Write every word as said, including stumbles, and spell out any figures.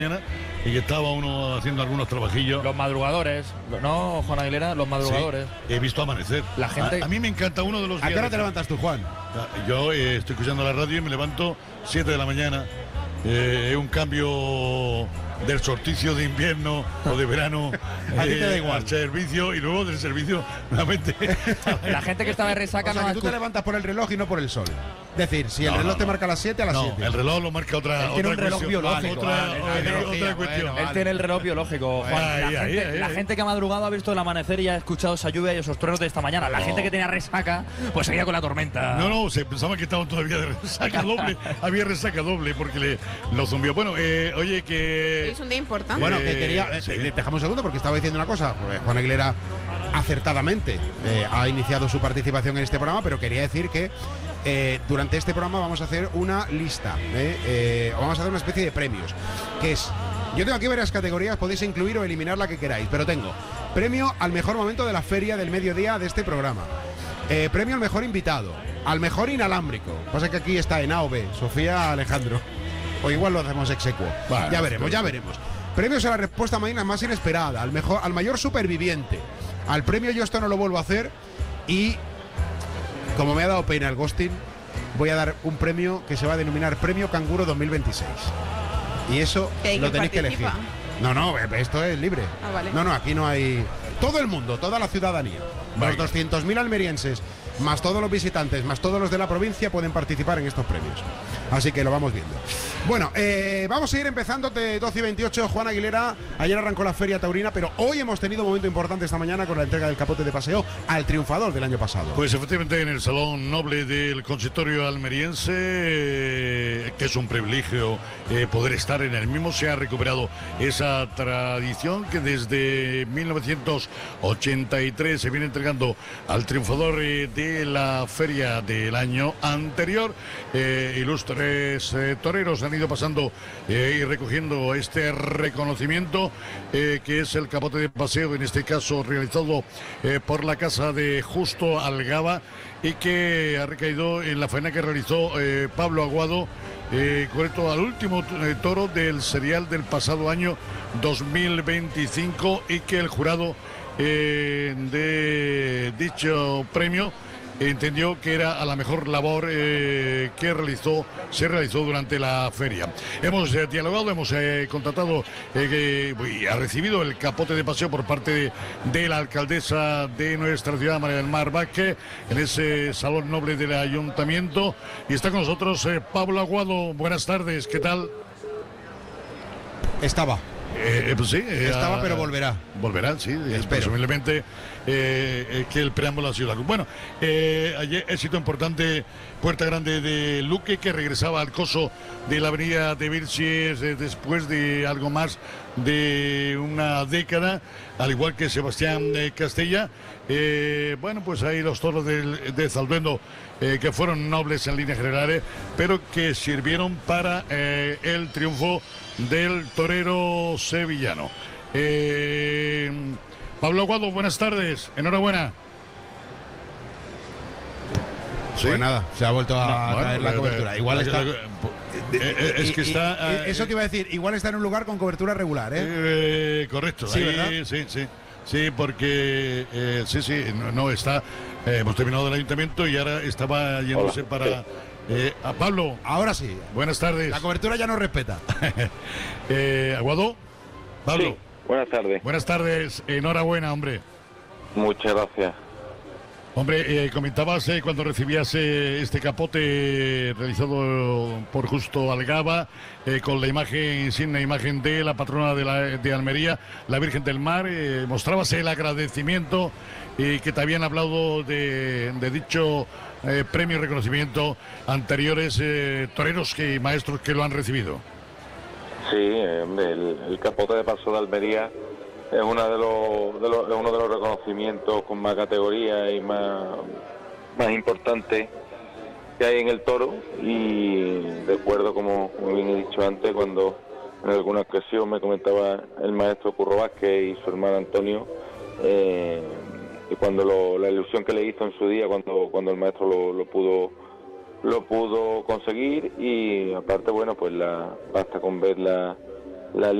y que estaba uno haciendo algunos trabajillos. Los madrugadores, ¿no, Juan Aguilera? Los madrugadores. Sí, he visto amanecer. La gente... a, a mí me encanta uno de los días. ¿A qué hora te levantas tú, Juan? Yo eh, estoy escuchando la radio y me levanto siete de la mañana. Eh, es un cambio del solsticio de invierno o de verano a ti te da igual. Al servicio y luego del servicio nuevamente. La gente que estaba de resaca, o sea, no que tú te levantas por el reloj y no por el sol. Es decir, si el no, reloj no, te no. marca a las siete, a las no, siete. El reloj lo marca otra, Él otra tiene un reloj cuestión. biológico. Otra, Vale, otra, vale, otra vale, cuestión. bueno, Él vale. tiene el reloj biológico, Juan. Ahí, la ahí, gente, ahí, la ahí. gente que ha madrugado ha visto el amanecer y ha escuchado esa lluvia y esos truenos de esta mañana. La No. gente que tenía resaca, pues seguía con la tormenta. No, no, se pensaba que estaban todavía de resaca doble. Había resaca doble porque le lo zumbió. Bueno, eh, oye, que. Es un día importante. Bueno, que Eh, quería. eh, sí. Dejamos un segundo porque estaba diciendo una cosa. Pues Juan Aguilera acertadamente eh, ha iniciado su participación en este programa, pero quería decir que eh, durante este programa vamos a hacer una lista. Eh, eh, vamos a hacer una especie de premios. Que es. Yo tengo aquí varias categorías, podéis incluir o eliminar la que queráis, pero tengo premio al mejor momento de la feria del mediodía de este programa. Eh, premio al mejor invitado, al mejor inalámbrico. Pasa que aquí está en A o B, Sofía Alejandro. O igual lo hacemos ex equo. Bueno, ya veremos, sí. ya veremos. Premios a la respuesta mañana más inesperada, al mejor, al mayor superviviente, al premio Yo esto no lo vuelvo a hacer y, como me ha dado pena el ghosting, voy a dar un premio que se va a denominar Premio Canguro dos mil veintiséis. Y eso ¿Que hay lo quien tenéis que elegir. participa? No, no, esto es libre. Ah, vale. No, no, aquí no hay... Todo el mundo, toda la ciudadanía, Vaya. los doscientos mil almerienses, más todos los visitantes, más todos los de la provincia pueden participar en estos premios. Así que lo vamos viendo. Bueno, eh, vamos a ir empezando de doce y veintiocho. Juan Aguilera, ayer arrancó la Feria Taurina, pero hoy hemos tenido un momento importante esta mañana con la entrega del capote de paseo al triunfador del año pasado. Pues efectivamente en el Salón Noble del Consistorio Almeriense, eh, que es un privilegio eh, poder estar en el mismo, se ha recuperado esa tradición que desde mil novecientos ochenta y tres se viene entregando al triunfador eh, de la feria del año anterior. Eh, ilustres eh, toreros han ido pasando eh, y recogiendo este reconocimiento eh, que es el capote de paseo, en este caso realizado eh, por la Casa de Justo Algaba, y que ha recaído en la faena que realizó eh, Pablo Aguado eh, correcto al último eh, toro del serial del pasado año dos mil veinticinco, y que el jurado eh, de dicho premio entendió que era a la mejor labor eh, que realizó, se realizó durante la feria. Hemos eh, dialogado, hemos eh, contratado eh, que, y ha recibido el capote de paseo por parte de, de la alcaldesa de nuestra ciudad, María del Mar Vázquez, en ese salón noble del ayuntamiento. Y está con nosotros eh, Pablo Aguado. Buenas tardes, ¿qué tal? Estaba. Eh, pues sí, eh, Estaba, a, pero volverá. Volverá, sí, Espero. presumiblemente eh, eh, que el preámbulo ha sido largo. Bueno, eh, ayer éxito importante, Puerta Grande de Luque, que regresaba al coso de la avenida de Vilches eh, después de algo más de una década, al igual que Sebastián eh, Castella. Eh, bueno, pues ahí los toros del, de Zalduendo, eh, que fueron nobles en líneas generales, pero que sirvieron para eh, el triunfo del torero sevillano. Eh, Pablo Aguado, buenas tardes, enhorabuena. ¿Sí? Pues nada, se ha vuelto a No, bueno, caer la eh, cobertura. eh, Igual eh, está... eh, eh, es que Y- y- está... y- eso te iba a decir, igual está en un lugar con cobertura regular, ¿eh? Eh, correcto, Sí, ahí, ¿verdad? sí, sí, sí, porque eh, sí, sí, no, no está, eh, hemos terminado del ayuntamiento y ahora estaba yéndose Hola. para eh, a Pablo. Ahora sí. Buenas tardes. La cobertura ya no respeta. eh, Aguado, Pablo. Sí, buenas tardes. Buenas tardes, enhorabuena, hombre. Muchas gracias. Hombre, eh, comentabas eh, cuando recibías eh, este capote realizado por Justo Algaba, eh, con la imagen, insignia imagen de la patrona de, la, de Almería, la Virgen del Mar, eh, mostrabas el agradecimiento y que te habían hablado de, de dicho eh, premio y reconocimiento anteriores eh, toreros que, y maestros que lo han recibido. Sí, eh, hombre, el, el capote de paso de Almería es una de los, de los- es uno de los reconocimientos con más categoría y más, más importante que hay en el toro, y recuerdo, como, como bien he dicho antes, cuando en alguna ocasión me comentaba el maestro Curro Vázquez y su hermano Antonio, eh, y cuando lo- la ilusión que le hizo en su día cuando, cuando el maestro lo, lo pudo lo pudo conseguir, y aparte, bueno, pues la basta con ver la la